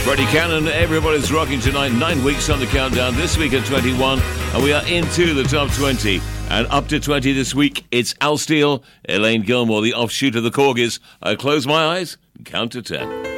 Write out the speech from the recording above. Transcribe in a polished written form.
Freddie Cannon, everybody's rocking tonight. 9 weeks on the countdown. This week at 21, and we are into the top 20. And up to 20 this week, it's Al Steele, Elaine Gilmore, the offshoot of the Corgis. I close my eyes and count to 10.